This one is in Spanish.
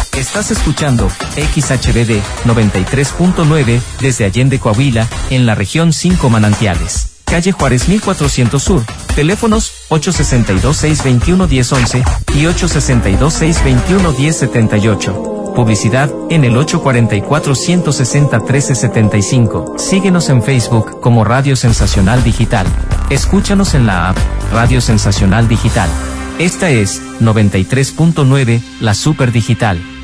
Estás escuchando XHBD 93.9 desde Allende, Coahuila, en la región 5 Manantiales. Calle Juárez 1400 Sur. Teléfonos 862-621-1011 y 862-621-1078. Publicidad en el 844-160-1375. Síguenos en Facebook como Radio Sensacional Digital. Escúchanos en la app Radio Sensacional Digital. Esta es 93.9, la Super Digital.